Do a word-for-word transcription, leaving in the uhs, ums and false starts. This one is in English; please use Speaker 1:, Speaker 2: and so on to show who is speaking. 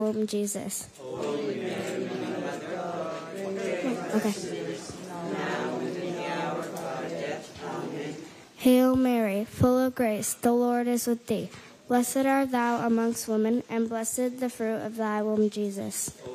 Speaker 1: womb, Jesus.
Speaker 2: Holy Mary, Mother of God,
Speaker 1: Okay.
Speaker 2: now and in the hour of our death. Amen.
Speaker 1: Hail Mary, full of grace, the Lord is with thee. Blessed art thou amongst women, and blessed the fruit of thy womb, Jesus.